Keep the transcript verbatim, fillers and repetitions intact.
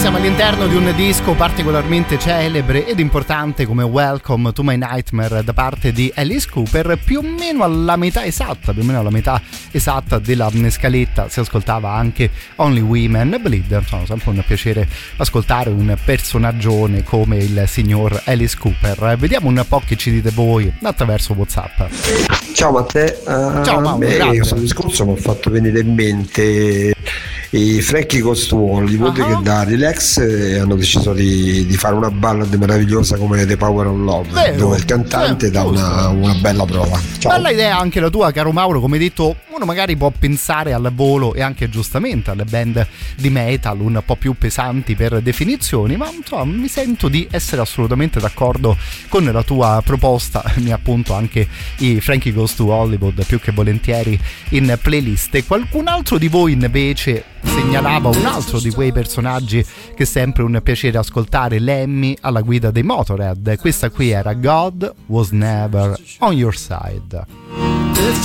siamo all'interno di un disco particolarmente celebre ed importante come Welcome to My Nightmare da parte di Alice Cooper. Più o meno alla metà esatta, più o meno alla metà esatta della scaletta si ascoltava anche Only Women Bleed. Insomma, sempre un piacere ascoltare un personaggione come il signor Alice Cooper. Vediamo un po' che ci dite voi attraverso WhatsApp. Ciao Matteo. Uh, Ciao Mauro, beh, grazie. questo discorso mi ha fatto venire in mente i Frankie Goes to Hollywood, uh-huh. che da relax hanno deciso di, di fare una ballad meravigliosa come The Power of Love, vero, dove il cantante vero, dà una, una bella prova. Ciao. Bella idea anche la tua, caro Mauro. Come detto, uno magari può pensare al volo e anche giustamente alle band di metal un po' più pesanti per definizioni, ma insomma mi sento di essere assolutamente d'accordo con la tua proposta. Mi appunto anche i Frankie Goes to Hollywood più che volentieri in playlist. E qualcun altro di voi invece segnalava un altro di quei personaggi che è sempre un piacere ascoltare, Lemmy alla guida dei Motorhead. Questa qui era God Was Never On Your Side. If